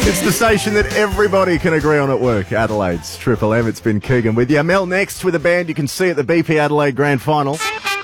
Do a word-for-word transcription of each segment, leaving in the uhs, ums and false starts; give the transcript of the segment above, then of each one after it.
It's the station that everybody can agree on at work, Adelaide's Triple M. It's been Keegan with you. Mel next with a band you can see at the B P Adelaide Grand Final.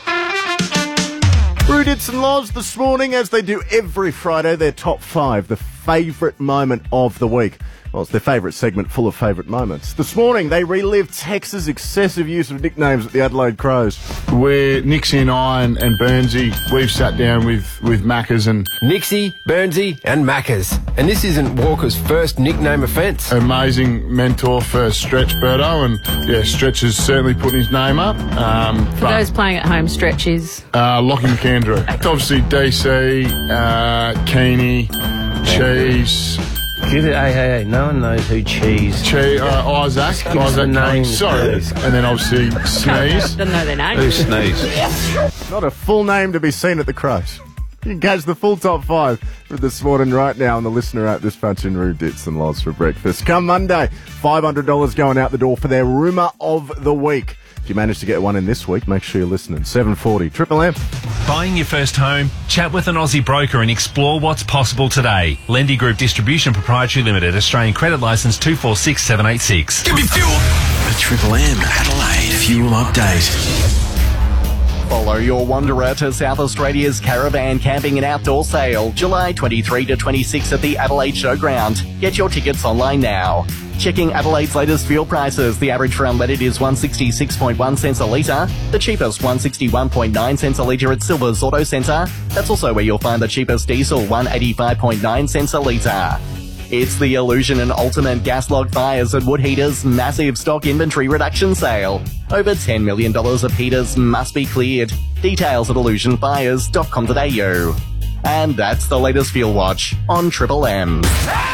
Rudits and Loz this morning, as they do every Friday, their top five, the favourite moment of the week. Well, it's their favourite segment full of favourite moments. This morning, they relived Tex's excessive use of nicknames at the Adelaide Crows. Where Nixie and I and, and Burnsy, we've sat down with, with Maccas and... Nixie, Burnsy and Maccas. And this isn't Walker's first nickname offence. Amazing mentor for Stretch Berto, and yeah, Stretch has certainly put his name up. Um, for those playing at home, Stretch is... Uh, Lockie McAndrew. Obviously, D C, uh, Keeney, Cheese... Give it, hey, hey, hey, no one knows who Cheese. Cheese, uh, Isaac, Give Isaac names, sorry. Please. And then obviously Sneeze. Doesn't know their name. Who Sneeze? Not a full name to be seen at the Crows. You can catch the full top five for this morning right now on the listener app. This bunch in Rudits and Loz for breakfast. Come Monday, five hundred dollars going out the door for their rumour of the week. If you manage to get one in this week, make sure you're listening. seven forty, Triple M. Buying your first home? Chat with an Aussie broker and explore what's possible today. Lendy Group Distribution Proprietary Limited, Australian Credit Licence two four six seven eight six. Give me fuel! A Triple M Adelaide Fuel Update. Follow your wanderer to South Australia's Caravan Camping and Outdoor Sale, July twenty-third to twenty-sixth at the Adelaide Showground. Get your tickets online now. Checking Adelaide's latest fuel prices, the average for unleaded is one sixty-six point one cents a litre, the cheapest one sixty-one point nine cents a litre at Silver's Auto Centre. That's also where you'll find the cheapest diesel, one eighty-five point nine cents a litre. It's the Illusion and Ultimate Gas Log Fires and Wood Heaters massive stock inventory reduction sale. Over ten million dollars of heaters must be cleared. Details at illusion fires dot com dot a u. And that's the latest Fuel Watch on Triple M.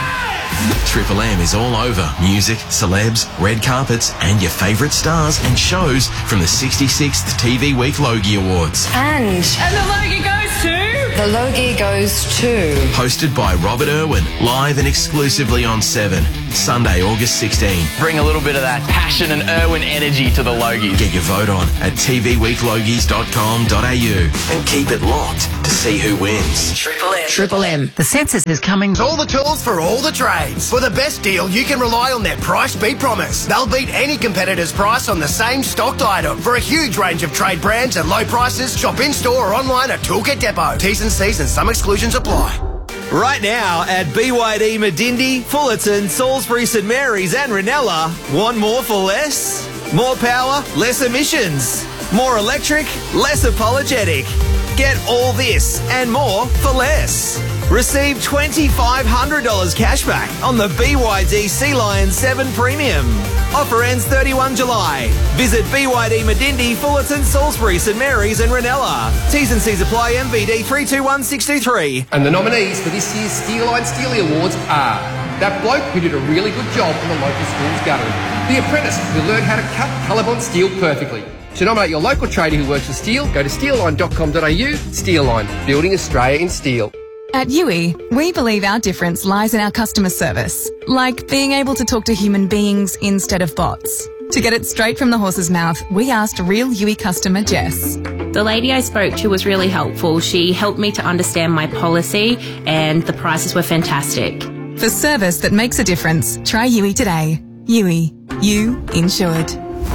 Triple M is all over music, celebs, red carpets, and your favourite stars and shows from the sixty-sixth T V Week Logie Awards. And... And the Logie goes to... The Logie goes to... Hosted by Robert Irwin, live and exclusively on Seven, Sunday, August sixteenth. Bring a little bit of that passion and Irwin energy to the Logies. Get your vote on at t v week logies dot com dot a u and keep it locked to see who wins. Triple M. Triple M. The census is coming. All the tools for all the trades. For the best deal, you can rely on their price beat promise. They'll beat any competitor's price on the same stocked item. For a huge range of trade brands and low prices, shop in-store or online at Toolkit Depot. T's and C's and some exclusions apply. Right now at B Y D Medindi, Fullerton, Salisbury, St Mary's and Ranella. Want more for less? More power, less emissions. More electric, less apologetic. Get all this and more for less. Receive two thousand five hundred dollars cashback on the B Y D Sea Lion seven Premium. Offer ends thirty-first of July. Visit B Y D Medindi, Fullerton, Salisbury, St Mary's and Ranella. T's and C's apply. M V D three two one six two three. And the nominees for this year's Steel Line Steely Awards are that bloke who did a really good job in the local school's guttering, the apprentice who learned how to cut Colorbond steel perfectly. To nominate your local trader who works with steel, go to steel line dot com dot a u. Steel Line, building Australia in steel. At U I, we believe our difference lies in our customer service, like being able to talk to human beings instead of bots. To get it straight from the horse's mouth, we asked real U I customer Jess. The lady I spoke to was really helpful. She helped me to understand my policy and the prices were fantastic. For service that makes a difference, try U I today. U I. You insured.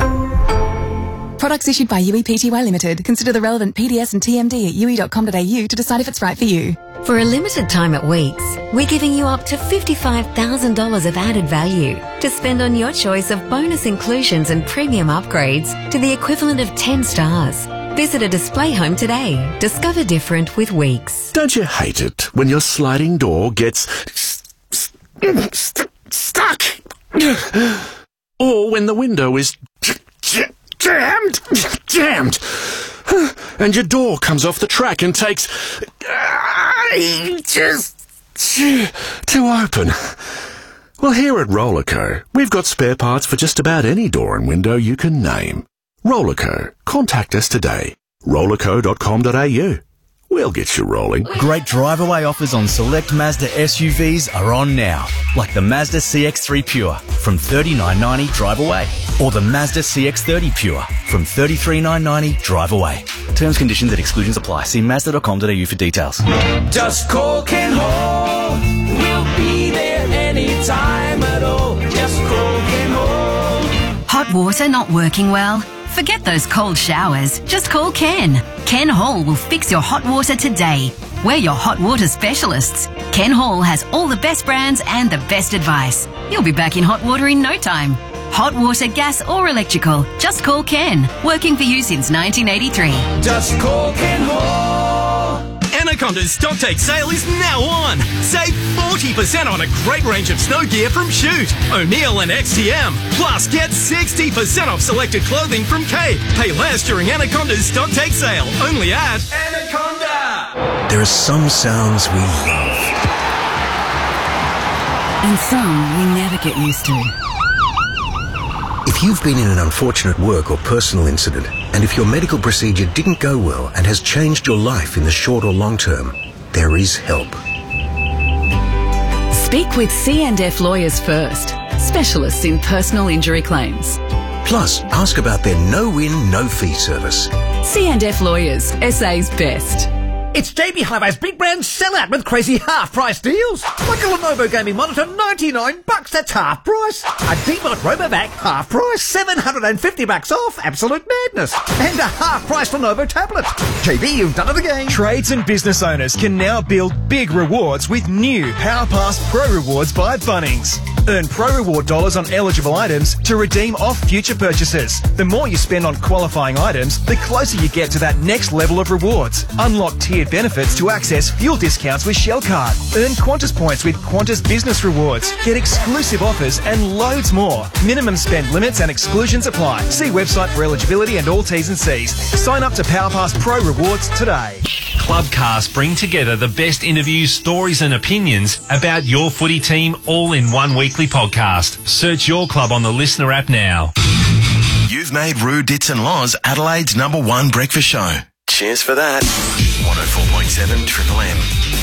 Products issued by U I P T Y Limited. Consider the relevant P D S and T M D at u i dot com dot a u to decide if it's right for you. For a limited time at Weeks, we're giving you up to fifty-five thousand dollars of added value to spend on your choice of bonus inclusions and premium upgrades to the equivalent of ten stars. Visit a display home today. Discover different with Weeks. Don't you hate it when your sliding door gets st- st- stuck? Or when the window is jammed? Jammed. And your door comes off the track and takes ages to open. Well, here at Rollerco, we've got spare parts for just about any door and window you can name. Rollerco. Contact us today. rollerco dot com dot a u. We'll get you rolling. Great drive-away offers on select Mazda S U Vs are on now, like the Mazda C X three Pure from thirty-nine ninety drive away, or the Mazda C X thirty Pure from thirty-three nine ninety drive away. Terms, conditions and exclusions apply. See mazda dot com dot a u for details. Just call Ken Hall. We'll be there any Hot water not working well? Forget those cold showers. Just call Ken. Ken Hall will fix your hot water today. We're your hot water specialists. Ken Hall has all the best brands and the best advice. You'll be back in hot water in no time. Hot water, gas or electrical. Just call Ken. Working for you since nineteen eighty-three. Just call Ken Hall. Anaconda's stock take sale is now on. Save forty percent on a great range of snow gear from Shoot, O'Neill and X T M. Plus, get sixty percent off selected clothing from Cape. Pay less during Anaconda's stock take sale. Only at Anaconda. There are some sounds we love. And some we never get used to. If you've been in an unfortunate work or personal incident, and if your medical procedure didn't go well and has changed your life in the short or long term, there is help. Speak with C and F Lawyers first, specialists in personal injury claims. Plus, ask about their no-win, no-fee service. C and F Lawyers, S A's best. It's J B Hi-Fi's big brand sellout with crazy half-price deals. Like a Lenovo gaming monitor, ninety-nine bucks, that's half price. A D-Bot RoboVac, half price, seven hundred fifty bucks off, absolute madness. And a half-price Lenovo tablet. J B, you've done it again. Trades and business owners can now build big rewards with new PowerPass Pro Rewards by Bunnings. Earn Pro Reward dollars on eligible items to redeem off future purchases. The more you spend on qualifying items, the closer you get to that next level of rewards. Unlock tiered benefits to access fuel discounts with Shell Card. Earn Qantas points with Qantas Business Rewards. Get exclusive offers and loads more. Minimum spend limits and exclusions apply. See website for eligibility and all T's and C's. Sign up to PowerPass Pro Rewards today. Clubcast bring together the best interviews, stories and opinions about your footy team all in one weekly podcast. Search your club on the Listener app now. You've made Roo, Dits and Loz Adelaide's number one breakfast show. Cheers for that. one oh four point seven Triple M.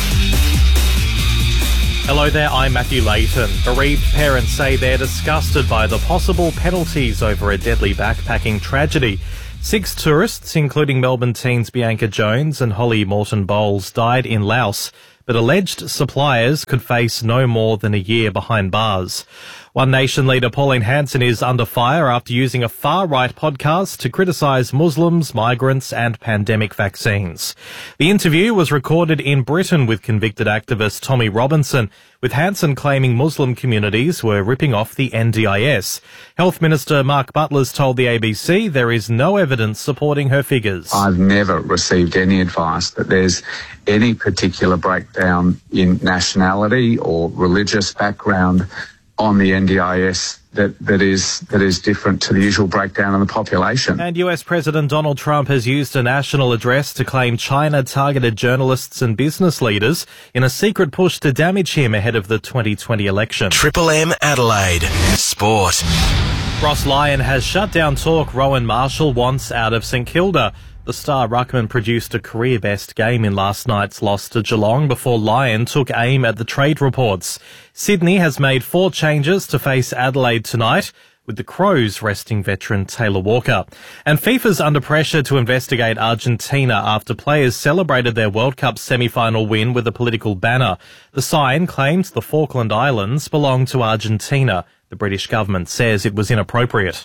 Hello there, I'm Matthew Layton. Bereaved parents say they're disgusted by the possible penalties over a deadly backpacking tragedy. Six tourists, including Melbourne teens Bianca Jones and Holly Morton Bowles, died in Laos, but alleged suppliers could face no more than a year behind bars. One Nation leader Pauline Hanson is under fire after using a far-right podcast to criticise Muslims, migrants and pandemic vaccines. The interview was recorded in Britain with convicted activist Tommy Robinson, with Hanson claiming Muslim communities were ripping off the N D I S. Health Minister Mark Butlers told the A B C there is no evidence supporting her figures. I've never received any advice that there's any particular breakdown in nationality or religious background on the N D I S that, that is that is different to the usual breakdown in the population. And U S President Donald Trump has used a national address to claim China targeted journalists and business leaders in a secret push to damage him ahead of the twenty twenty election. Triple M Adelaide. Sport. Ross Lyon has shut down talk Rowan Marshall wants out of St Kilda. The star ruckman produced a career-best game in last night's loss to Geelong before Lyon took aim at the trade reports. Sydney has made four changes to face Adelaide tonight, with the Crows resting veteran Taylor Walker. And FIFA's under pressure to investigate Argentina after players celebrated their World Cup semi-final win with a political banner. The sign claimed the Falkland Islands belong to Argentina. The British government says it was inappropriate.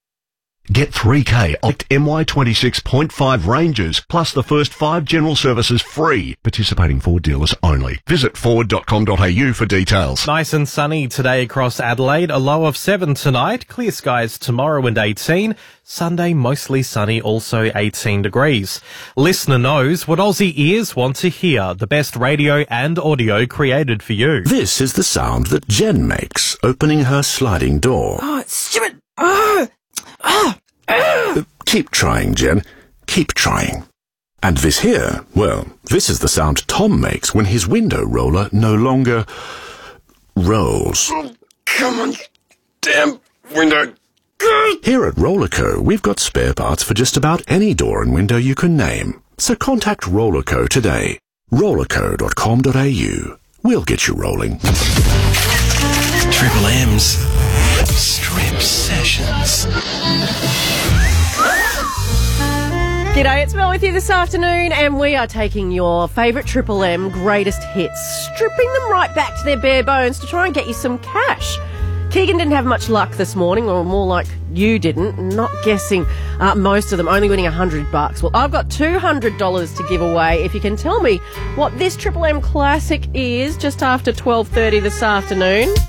Get three K on M Y twenty-six point five Rangers, plus the first five general services free. Participating Ford dealers only. Visit ford dot com dot a u for details. Nice and sunny today across Adelaide. A low of seven tonight. Clear skies tomorrow and eighteen. Sunday mostly sunny, also eighteen degrees. Listener knows what Aussie ears want to hear. The best radio and audio created for you. This is the sound that Jen makes, opening her sliding door. Oh, it's stupid. Oh. Ah, ah. Keep trying, Jen. Keep trying. And this here, well, this is the sound Tom makes when his window roller no longer rolls. Oh, come on, damn window. Here at Rollerco, we've got spare parts for just about any door and window you can name. So contact Rollerco today. rollerco dot com dot a u. We'll get you rolling. Triple M's Strip Sessions. G'day, it's Mel with you this afternoon, and we are taking your favourite Triple M greatest hits, stripping them right back to their bare bones to try and get you some cash. Keegan didn't have much luck this morning, or more like you didn't, not guessing uh, most of them, only winning one hundred bucks. Well, I've got two hundred dollars to give away if you can tell me what this Triple M classic is just after twelve thirty this afternoon.